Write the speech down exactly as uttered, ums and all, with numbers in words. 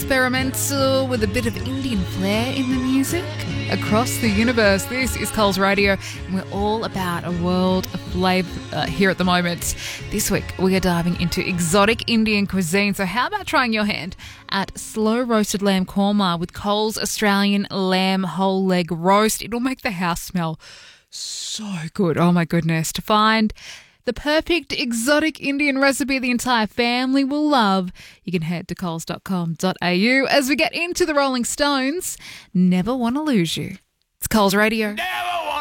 experimental with a bit of Indian flair in the music. Across the universe, this is Coles Radio, and we're all about a world of flavour uh, here at the moment. This week, we are diving into exotic Indian cuisine. So how about trying your hand at slow roasted lamb korma with Coles Australian lamb whole leg roast? It'll make the house smell so good. Oh my goodness. To find the perfect exotic Indian recipe the entire family will love, you can head to coles dot com dot a u. As we get into the Rolling Stones, Never Wanna Lose You. It's Coles Radio. Never